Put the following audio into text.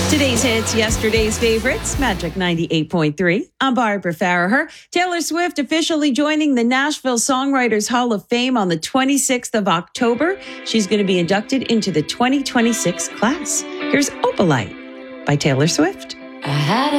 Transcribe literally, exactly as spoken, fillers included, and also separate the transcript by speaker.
Speaker 1: Today's hits, yesterday's favorites, Magic ninety-eight point three. I'm Barbara Farraher. Taylor Swift officially joining the Nashville Songwriters Hall of Fame on the twenty-sixth of October. She's going to be inducted into the twenty twenty-six class. Here's Opalite by Taylor Swift.
Speaker 2: I had